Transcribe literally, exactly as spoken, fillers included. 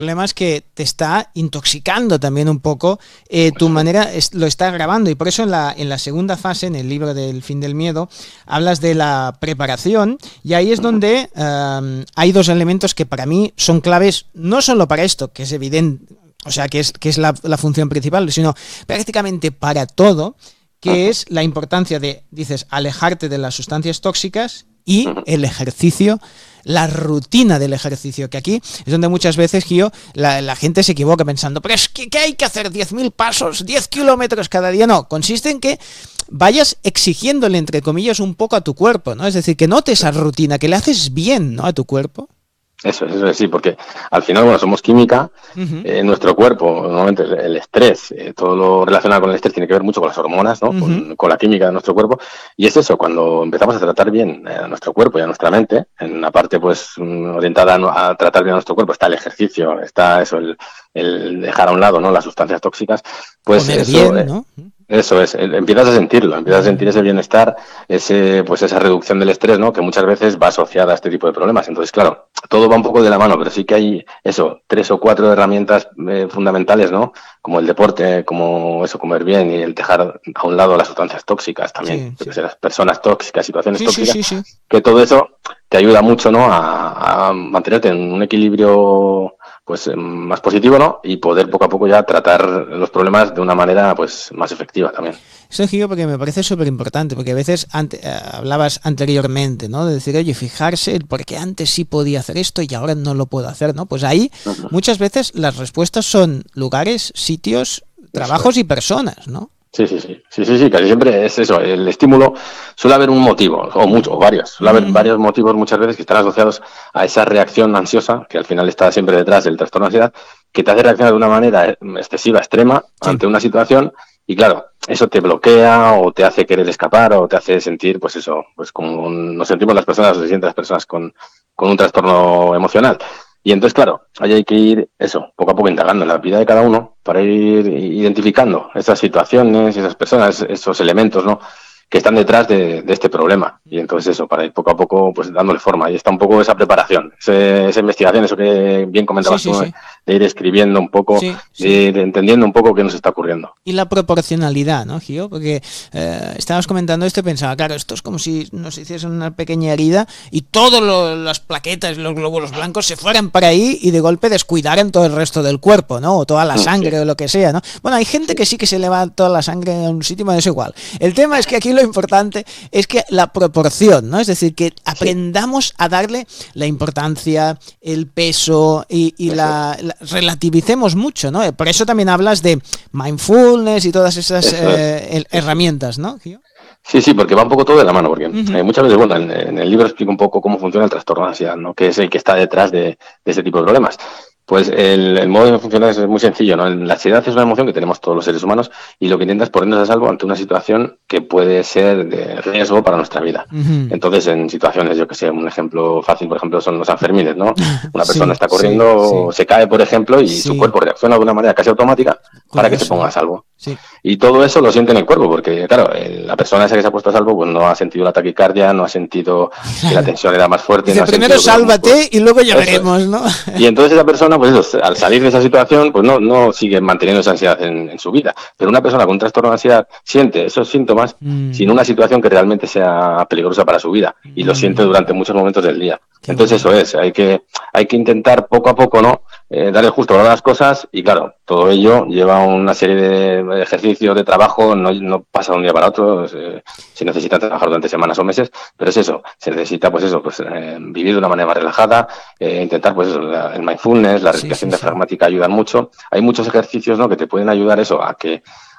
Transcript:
problema es que te está intoxicando también un poco, eh, tu manera es, lo está grabando, y por eso en la, en la segunda fase, en el libro del fin del miedo, hablas de la preparación, y ahí es donde um, hay dos elementos que para mí son claves, no solo para esto, que es evidente, o sea, que es, que es la, la función principal, sino prácticamente para todo, que es la importancia de, dices, alejarte de las sustancias tóxicas y el ejercicio, la rutina del ejercicio, que aquí es donde muchas veces, Gio, la, la gente se equivoca pensando, pero es que ¿qué hay que hacer? diez mil pasos, diez kilómetros cada día. No, consiste en que vayas exigiéndole, entre comillas, un poco a tu cuerpo, ¿no? Es decir, que notes esa rutina, que le haces bien, ¿no?, a tu cuerpo. Eso es, eso es, sí, porque al final, bueno, somos química, Uh-huh. eh, nuestro cuerpo, normalmente el estrés, eh, todo lo relacionado con el estrés tiene que ver mucho con las hormonas, ¿no? Uh-huh. Con, con la química de nuestro cuerpo, y es eso, cuando empezamos a tratar bien a nuestro cuerpo y a nuestra mente, en una parte pues orientada a, a tratar bien a nuestro cuerpo, está el ejercicio, está eso, el, el dejar a un lado, ¿no?, las sustancias tóxicas, pues comer eso, bien, eh, ¿no? Eso es, empiezas a sentirlo, empiezas a sentir ese bienestar, ese, pues esa reducción del estrés, ¿no?, que muchas veces va asociada a este tipo de problemas. Entonces, claro, todo va un poco de la mano, pero sí que hay eso, tres o cuatro herramientas eh, fundamentales, ¿no?, como el deporte, como eso, comer bien y el dejar a un lado las sustancias tóxicas también, Sí, sí, sí. las personas tóxicas, situaciones Sí, sí, tóxicas, sí, sí. que todo eso te ayuda mucho, ¿no?, a, a mantenerte en un equilibrio pues más positivo, ¿no?, y poder poco a poco ya tratar los problemas de una manera pues más efectiva también. Eso, Gio, porque me parece súper importante, porque a veces ante, eh, hablabas anteriormente, ¿no?, de decir, oye, fijarse el por qué antes sí podía hacer esto y ahora no lo puedo hacer, ¿no? Pues ahí Uh-huh. muchas veces las respuestas son lugares, sitios, trabajos y personas, ¿no? Sí, sí, sí, sí, sí, sí, casi siempre es eso, el estímulo, suele haber un motivo, o muchos, o varios, suele haber Uh-huh. varios motivos muchas veces que están asociados a esa reacción ansiosa, que al final está siempre detrás del trastorno de ansiedad, que te hace reaccionar de una manera excesiva, extrema, Sí. ante una situación, y claro, eso te bloquea, o te hace querer escapar, o te hace sentir, pues eso, pues como nos sentimos las personas, o se sienten las personas con, con un trastorno emocional. Y entonces, claro, ahí hay que ir, eso, poco a poco indagando en la vida de cada uno para ir identificando esas situaciones, esas personas, esos elementos, ¿no?, que están detrás de, de este problema. Y entonces eso, para ir poco a poco pues dándole forma. Y está un poco esa preparación, ese, esa investigación, eso que bien comentabas Sí, sí, tú, sí. de ir escribiendo un poco, Sí, de sí. ir entendiendo un poco qué nos está ocurriendo. Y la proporcionalidad, ¿no, Gio? Porque eh, estabas comentando esto y pensaba, claro, esto es como si nos hiciesen una pequeña herida y todas las plaquetas, los glóbulos blancos se fueran para ahí y de golpe descuidaran todo el resto del cuerpo, ¿no? O toda la sangre, sí, o lo que sea, ¿no? Bueno, hay gente, sí, que sí que se le va toda la sangre a un sitio, pero es igual. El tema es que aquí lo importante es que la proporción, ¿no? Es decir, que aprendamos a darle la importancia, el peso y, y la, la relativicemos mucho, ¿no? Por eso también hablas de mindfulness y todas esas eh, es. herramientas, ¿no, Gio? Sí, sí, porque va un poco todo de la mano, porque Uh-huh. eh, muchas veces, bueno, en, en el libro explico un poco cómo funciona el trastorno de ansiedad, ¿no?, que es el que está detrás de, de ese tipo de problemas. Pues el, el modo de funcionar es muy sencillo, ¿no? La ansiedad es una emoción que tenemos todos los seres humanos y lo que intenta es ponernos a salvo ante una situación que puede ser de riesgo para nuestra vida. Uh-huh. Entonces, en situaciones, yo que sé, un ejemplo fácil, por ejemplo, son los Sanfermines, ¿no? Una persona sí, está corriendo, sí, sí. se cae, por ejemplo, y sí. su cuerpo reacciona de una manera casi automática Curioso. para que se ponga a salvo. Sí. Y todo eso lo siente en el cuerpo, porque, claro, la persona esa que se ha puesto a salvo pues no ha sentido la taquicardia, no ha sentido que la tensión era más fuerte. Dice, no ha primero sálvate y luego ya veremos, ¿no? Y entonces esa persona, pues eso, al salir de esa situación, pues no, no sigue manteniendo esa ansiedad en, en su vida. Pero una persona con un trastorno de ansiedad siente esos síntomas mm. sin una situación que realmente sea peligrosa para su vida. Y lo siente durante muchos momentos del día. Qué Entonces bueno. Eso es, hay que, hay que intentar poco a poco, ¿no? Eh, darle justo valor a las cosas y claro, todo ello lleva una serie de ejercicios, de trabajo, no, no pasa de un día para otro, eh, se necesita trabajar durante semanas o meses, pero es eso, se necesita pues eso, pues eh, vivir de una manera más relajada, eh, intentar pues eso, la, el mindfulness, la respiración sí, sí, diafragmática sí. ayudan mucho, hay muchos ejercicios, ¿no?, que te pueden ayudar eso, a que